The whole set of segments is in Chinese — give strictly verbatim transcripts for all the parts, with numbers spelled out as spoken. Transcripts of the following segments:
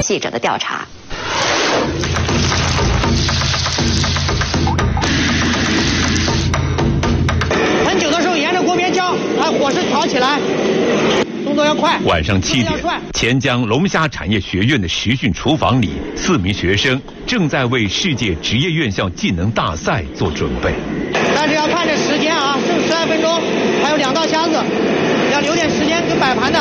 记者的调查。 很久的时候，沿着锅边浇，把火势调起来，动作要快。 晚上七点，钱江龙虾产业学院的实训厨房里，四名学生正在为世界职业院校技能大赛做准备。 但是要看这时间啊，剩十来分钟，还有两道虾子，要留点时间给摆盘的。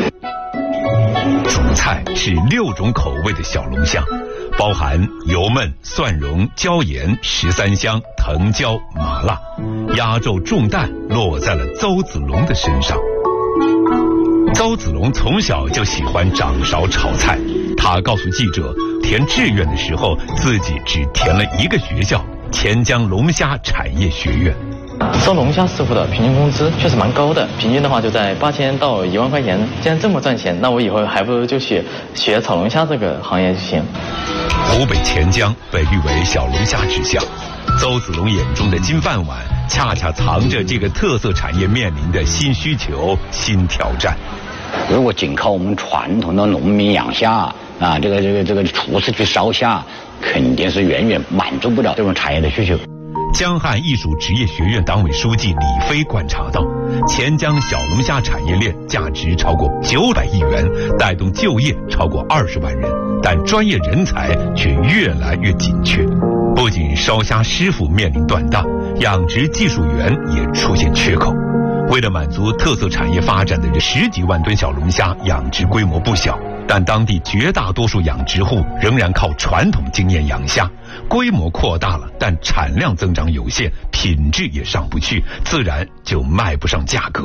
主菜是六种口味的小龙虾，包含油焖、蒜蓉、椒盐、十三香、藤椒、麻辣。压轴重担落在了邹子龙的身上。邹子龙从小就喜欢掌勺炒菜，他告诉记者，填志愿的时候自己只填了一个学校——钱江龙虾产业学院。 做龙虾师傅的平均工资确实蛮高的，平均的话就在八千到一万块钱。既然这么赚钱，那我以后还不如就学学炒龙虾这个行业就行。 湖北钱江被誉为小龙虾之乡，邹子龙眼中的金饭碗，恰恰藏着这个特色产业面临的新需求、新挑战。 如果仅靠我们传统的农民养虾啊，这个这个这个厨师去烧虾，肯定是远远满足不了这种产业的需求。 江汉艺术职业学院党委书记李飞观察到，钱江小龙虾产业链价值超过九百亿元，带动就业超过二十万人，但专业人才却越来越紧缺。不仅烧虾师傅面临断档，养殖技术员也出现缺口。为了满足特色产业发展的十几万吨小龙虾养殖规模不小，但当地绝大多数养殖户仍然靠传统经验养虾，规模扩大了，但产量增长有限，品质也上不去，自然就卖不上价格。